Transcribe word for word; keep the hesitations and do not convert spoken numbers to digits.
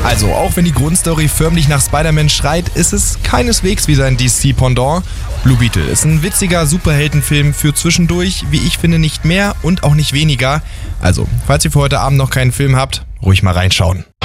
Also, auch wenn die Grundstory förmlich nach Spider-Man schreit, ist es keineswegs wie sein D C-Pendant. Blue Beetle ist ein witziger Superheldenfilm für zwischendurch, wie ich finde, nicht mehr und auch nicht weniger. Also, falls ihr für heute Abend noch keinen Film habt, ruhig mal reinschauen.